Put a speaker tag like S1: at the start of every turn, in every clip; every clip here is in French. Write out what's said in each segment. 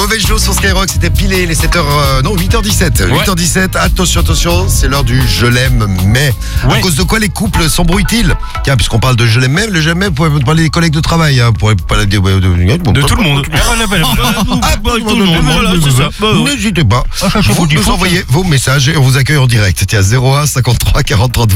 S1: Mauvais jeu sur Skyrock, c'était pilé les 8h17.
S2: Ouais.
S1: 8h17, attention, c'est l'heure du je l'aime mais. À
S2: Ouais.
S1: cause de quoi les couples s'embrouillent-ils? Tiens, puisqu'on parle de je l'aime mais, le je l'aime mais, vous pouvez parler des collègues de travail, hein, pour pas
S2: De tout le monde.
S1: Ah,
S2: Tout le monde, voilà, c'est ça. Bah, ouais.
S1: N'hésitez pas. Vous nous envoyez vos messages et on vous accueille en direct. Tiens, 01 53 40 30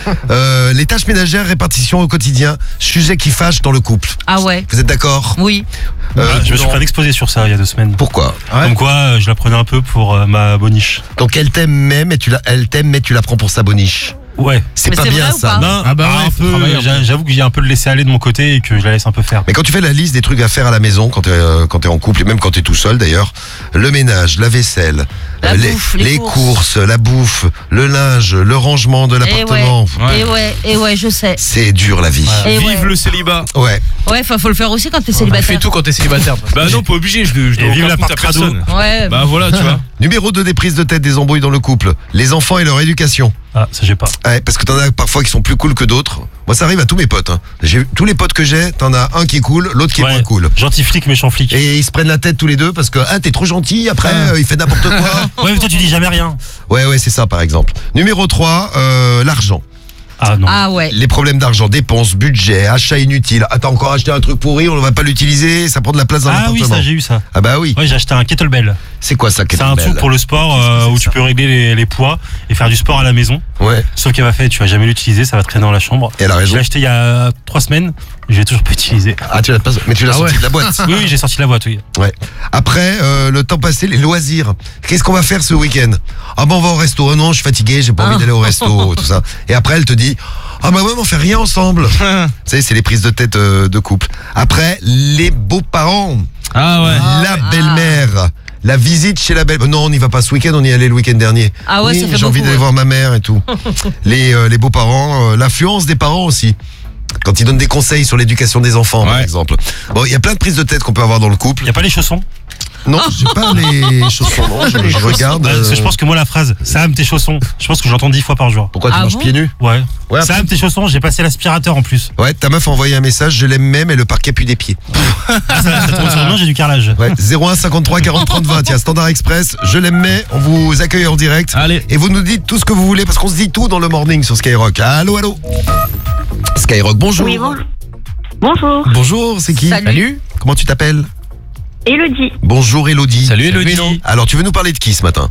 S1: 20. Les tâches ménagères, répartition au quotidien, sujet qui fâche dans le couple.
S3: Ah ouais.
S1: Vous êtes d'accord?
S3: Oui.
S2: Je me suis fait un exposé sur ça il y a 2 semaines.
S1: Pourquoi?
S2: Comme quoi, je la prenais un peu pour ma boniche.
S1: Donc elle t'aime mais elle t'aime mais tu la prends pour sa boniche.
S2: Ouais.
S1: C'est
S3: Mais
S1: pas
S3: c'est
S1: bien
S3: vrai ou
S1: ça.
S3: pas
S2: Un peu. J'avoue qu'il y a un peu de laisser aller de mon côté et que je la laisse un peu faire.
S1: Mais quand tu fais la liste des trucs à faire à la maison, quand t'es en couple et même quand t'es tout seul d'ailleurs, le ménage, la vaisselle,
S3: La bouffe, les
S1: courses, la bouffe, le linge, le rangement de l'appartement.
S3: Et ouais, je sais.
S1: C'est dur la vie.
S3: Et
S4: Vive
S3: ouais.
S4: le célibat.
S1: Ouais.
S3: Ouais, faut le faire aussi quand t'es célibataire.
S4: Fais tout quand t'es célibataire. Bah non, pas obligé, je dois
S2: vive
S4: aucun
S2: la
S4: compte à
S2: part crado.
S4: personne.
S3: Ouais.
S4: Bah voilà, tu vois.
S1: Numéro 2 des prises de tête des embrouilles dans le couple, les enfants et leur éducation.
S2: Ah, ça j'ai pas.
S1: Ouais, parce que t'en as parfois qui sont plus cool que d'autres. Moi ça arrive à tous mes potes. Hein. Tous les potes que j'ai, t'en as un qui est cool, l'autre qui est
S2: Ouais.
S1: moins cool.
S2: Gentil flic, méchant flic.
S1: Et ils se prennent la tête tous les deux parce que t'es trop gentil, après il fait n'importe quoi.
S2: Ouais, mais toi tu dis jamais rien.
S1: Ouais, c'est ça par exemple. Numéro 3, l'argent.
S2: Ah non.
S3: Ah ouais.
S1: Les problèmes d'argent, dépenses, budget, achats inutiles. Ah, t'as encore acheté un truc pourri, on ne va pas l'utiliser, ça prend de la place dans
S2: Ah oui,
S1: l'appartement.
S2: ça j'ai eu ça.
S1: Ah bah oui.
S2: Ouais, j'ai acheté un kettlebell.
S1: C'est quoi ça,
S2: C'est un truc pour le sport où tu peux régler les poids et faire du sport à la maison.
S1: Ouais.
S2: Sauf qu'elle m'a fait, tu vas jamais l'utiliser, ça va traîner dans la chambre.
S1: Et elle a
S2: Je
S1: raison.
S2: l'ai acheté il y a 3 semaines, je l'ai toujours pas utilisé.
S1: Ah, tu l'as pas. Mais tu l'as sorti de la boîte.
S2: Oui, j'ai sorti la boîte, oui.
S1: Ouais. Après, le temps passé, les loisirs. Qu'est-ce qu'on va faire ce week-end? Ah bon, on va au resto. Oh non, je suis fatigué, j'ai pas envie d'aller au resto, tout ça. Et après, elle te dit, ah bah ouais, on fait rien ensemble. Vous savez, c'est les prises de tête de couple. Après, les beaux-parents.
S4: Ah ouais.
S1: La belle-mère. La visite chez la belle. Non, on n'y va pas ce week-end, on y est allé le week-end dernier.
S3: Ah ouais,
S1: oui,
S3: ça fait
S1: j'ai envie
S3: beaucoup,
S1: d'aller
S3: ouais.
S1: voir ma mère et tout. Les beaux-parents, l'influence des parents aussi. Quand ils donnent des conseils sur l'éducation des enfants, par exemple. Bon, il y a plein de prises de tête qu'on peut avoir dans le couple.
S2: Il y a pas les chaussons?
S1: Non, j'ai pas les chaussons. Non, je regarde.
S2: Parce que je pense que moi la phrase Sam tes chaussons, je pense que j'entends 10 fois par jour.
S1: Pourquoi tu
S3: Ah
S1: marches
S3: bon
S1: pieds nus?
S2: Ouais.
S1: Ouais,
S2: Sam tes chaussons, j'ai passé l'aspirateur en plus.
S1: Ouais, ta meuf a envoyé un message, je l'aime même et le parquet pue des pieds.
S2: Ça tombe sur le nom, j'ai du carrelage.
S1: Ouais, 01 53 40 30 20. Tiens, Standard Express, je l'aime mais on vous accueille en direct.
S4: Allez.
S1: Et vous nous dites tout ce que vous voulez parce qu'on se dit tout dans le morning sur Skyrock. Allô. Skyrock, bonjour.
S5: Oui, bonjour.
S1: Bonjour, c'est qui?
S3: Salut.
S1: Comment tu t'appelles?
S5: Elodie,
S1: Bonjour Elodie.
S4: Salut Elodie.
S1: Alors, tu veux nous parler de qui ce matin?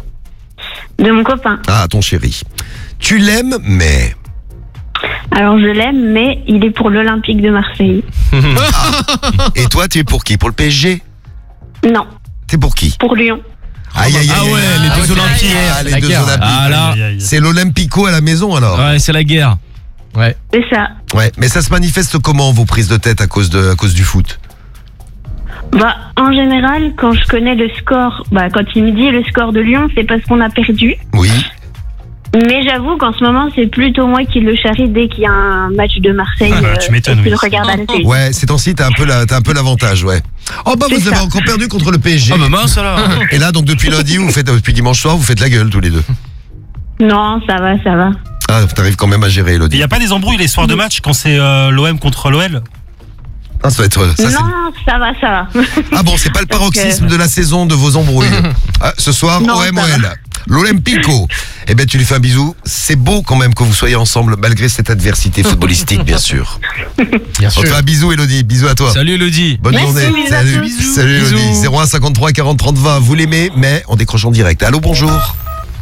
S5: de mon copain.
S1: Ah, ton chéri. Tu l'aimes mais...
S5: Alors je l'aime, mais il est pour l'Olympique de Marseille.
S1: Et toi, tu es pour qui? Pour le PSG?
S5: Non,
S1: T'es pour qui?
S5: pour Lyon.
S1: Aïe, aïe, aïe.
S4: Ah ouais,
S1: aïe,
S4: les
S1: aïe,
S4: deux
S1: aïe,
S4: Olympiques.
S1: aïe, les
S4: La
S1: deux
S4: guerre.
S1: Olympiques.
S4: Ah là.
S2: Aïe, aïe, aïe.
S1: C'est l'Olympico à la maison alors.
S4: Ouais, c'est la guerre. Ouais.
S5: C'est ça.
S1: Ouais, mais ça se manifeste comment vos prises de tête à cause du foot?
S5: Bah, en général, quand je connais le score, quand il me dit le score de Lyon, c'est parce qu'on a perdu.
S1: Oui.
S5: Mais j'avoue qu'en ce moment, c'est plutôt moi qui le charrie dès qu'il y a un match de Marseille.
S2: Tu m'étonnes,
S5: et que
S2: oui.
S5: je regarde à la télé.
S1: Ouais, ces temps-ci, t'as un peu l'avantage, ouais. Oh bah
S5: C'est
S1: vous avez
S5: ça.
S1: encore perdu contre le PSG.
S4: Ah bah mince alors.
S1: Et là, donc depuis lundi, depuis dimanche soir, vous faites la gueule tous les deux.
S5: Non, ça va, ça va.
S1: Ah, t'arrives quand même à gérer,
S2: Il
S1: Elodie.
S2: y a pas des embrouilles les soirs de match quand c'est l'OM contre l'OL?
S1: Ah, ça va être... ça, c'est-
S5: Non, ça va, ça va.
S1: Ah bon, c'est pas le paroxysme de la saison de vos embrouilles. Ah, ce soir,
S5: Non, ça
S1: OM-OL. L'Olympico. Eh ben, tu lui fais un bisou. C'est beau quand même que vous soyez ensemble, malgré cette adversité footballistique, bien sûr.
S4: Bien
S1: On te fait un bisou, Elodie. Bisous à toi.
S4: Salut Elodie.
S1: Bonne
S5: Merci,
S1: journée.
S5: bisous à
S1: Salut.
S5: tous.
S1: Salut
S4: Bisous.
S1: Elodie. 01 53 40 30 20. Vous l'aimez, mais on décroche en direct. Allô, bonjour.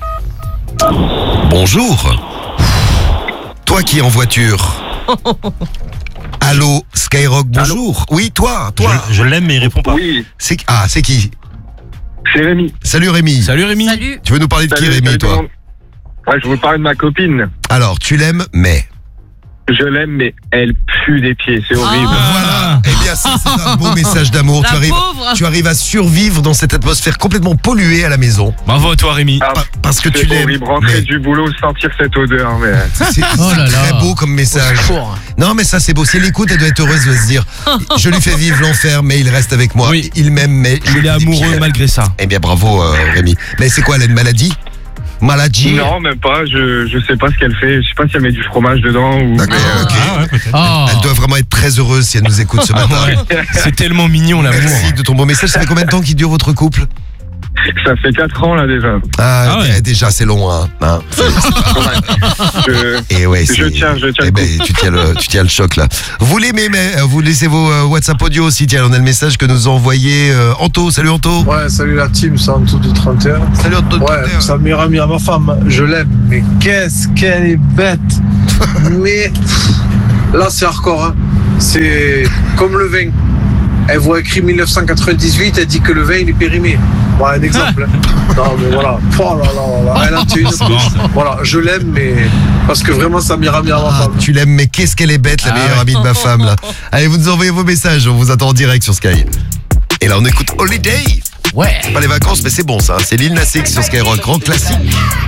S1: Bonjour. Toi qui es en voiture. Allô, Skyrock, bonjour. Oui, toi.
S2: Je l'aime mais il répond pas.
S6: Oui,
S1: C'est qui?
S6: c'est Rémi.
S1: Salut Rémi.
S4: Salut Rémi.
S3: Salut.
S1: Tu veux nous parler de qui,
S6: Salut,
S1: Rémi,
S6: salut tout le
S1: toi?
S6: monde. Ouais, je vous parle de ma copine.
S1: Alors, tu l'aimes, mais...
S6: Je l'aime, mais elle pue des pieds, c'est horrible.
S1: Voilà. Eh bien, ça, c'est un beau message d'amour.
S3: La pauvre.
S1: Tu arrives à survivre dans cette atmosphère complètement polluée à la maison.
S4: Bravo à toi Rémi.
S6: Ah,
S1: Parce que tu
S6: c'est
S1: l'aimes.
S6: horrible, rentrer
S1: Mais
S6: du boulot, sentir cette odeur. Mais...
S1: c'est
S4: Oh là là.
S1: très beau comme message. Non, mais ça, c'est beau. Si elle écoute, elle doit être heureuse de se dire je lui fais vivre l'enfer, mais il reste avec moi.
S4: Oui.
S1: Il m'aime, mais
S4: Il est amoureux malgré ça.
S1: Eh bien, bravo, Rémi. Mais c'est quoi, elle a une maladie? Maladie.
S6: Non, même pas. Je sais pas ce qu'elle fait. Je sais pas si elle met du fromage dedans ou.
S1: D'accord, ok.
S2: Ah ouais, peut-être.
S4: Oh.
S1: Elle doit vraiment être très heureuse si elle nous écoute ce matin.
S4: C'est tellement mignon l'amour.
S1: Merci de ton beau message. Ça fait combien de temps qu'il dure votre couple?
S6: Ça fait 4 ans là déjà.
S1: Ah,
S2: ouais.
S1: déjà c'est long, hein. Et ouais,
S6: Je tiens
S1: Eh
S6: le
S1: ben, tu tiens le choc là. Vous l'aimez, mais vous laissez vos WhatsApp audio aussi. Tiens, on a le message que nous a envoyé Anto. Salut Anto.
S7: Ouais, salut la team, c'est Anto du 31.
S1: Salut Anto.
S7: Ouais, c'est la meilleure amie à ma femme, je l'aime, mais qu'est-ce qu'elle est bête. Mais là, c'est hardcore, hein. C'est comme le vin. Elle voit écrit 1998, elle dit que le vin il est périmé. Voilà un exemple. Hein. Non mais voilà. Oh là là là, elle a tué une couche. Voilà, je l'aime, mais parce que vraiment ça m'ira bien à ma femme.
S1: Tu l'aimes, mais qu'est-ce qu'elle est bête, la meilleure amie de ma femme là. Allez, vous nous envoyez vos messages, on vous attend en direct sur Sky. Et là, on écoute Holiday.
S4: Ouais.
S1: C'est pas les vacances, mais c'est bon ça. C'est Lil Nas X sur Skyrock, grand classique.